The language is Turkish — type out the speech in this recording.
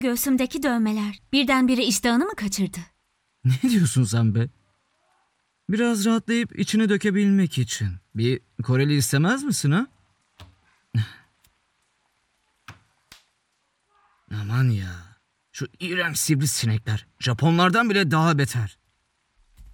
Göğsümdeki dövmeler birdenbire iştahını mı kaçırdı? Ne diyorsun sen be? Biraz rahatlayıp içine dökebilmek için. Bir Koreli istemez misin ha? Aman ya. Şu iğrenç sivrisinekler. Japonlardan bile daha beter.